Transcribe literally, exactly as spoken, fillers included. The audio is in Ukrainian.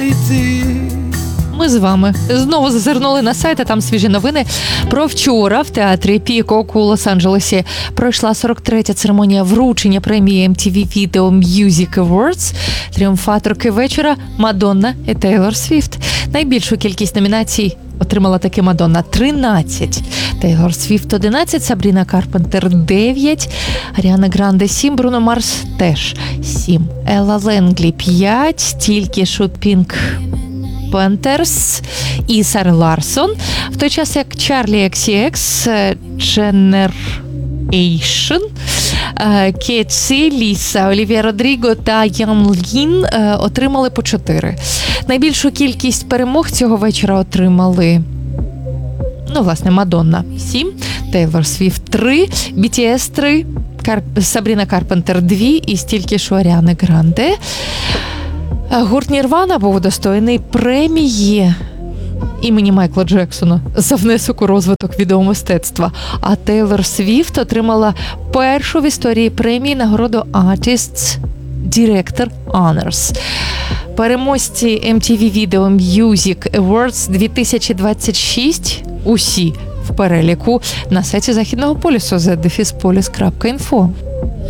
йти. Ми з вами знову зазирнули на сайт, а там свіжі новини про вчора в театрі Пікок у Лос-Анджелесі пройшла сорок третя церемонія вручення премії ем ті ві Video Music Awards. Тріумфаторки вечора Мадонна і Тейлор Свіфт. Найбільшу кількість номінацій отримала таки Мадонна – тринадцять, Тейлор Свіфт – одинадцять, Сабріна Карпентер – дев'ять, Аріана Гранде – сім, Бруно Марс – теж сім, Елла Ленглі – п'ять, стільки ж Пінк Пантерс і Сара Ларсон, в той час як Чарлі ікс сі ікс, Generation, Кетсі, Ліса, Олівія Родріго та Ян Лін отримали по чотири. Найбільшу кількість перемог цього вечора отримали, ну, власне, Мадонна – сім, Тейлор Свіфт – три, бі ті ес – три, Кар... Сабріна Карпентер – дві і стільки ж у Аріани Гранде. Гурт Нірвана був удостоєний премії імені Майкла Джексона за внесок у розвиток відеомистецтва, а Тейлор Свіфт отримала першу в історії премії нагороду Artists Director Honors. Переможці ем ті ві Video Music Awards дві тисячі двадцять шість усі в переліку на сайті Західного полюсу зет дефіс поліс крапка інфо.